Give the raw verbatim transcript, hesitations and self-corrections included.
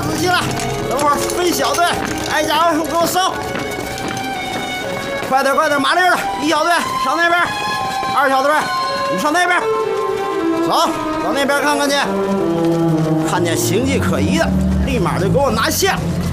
仔细了，等会儿分小队，挨家挨户给我搜。快点快点，麻利的，一小队上那边，二小队你上那边，走到那边看看去，看见形迹可疑的，立马就给我拿下。